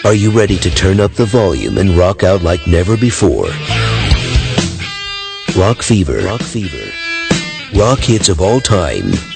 Are you ready to turn up the volume and rock out like never before? Rock Fever. Rock hits of all time.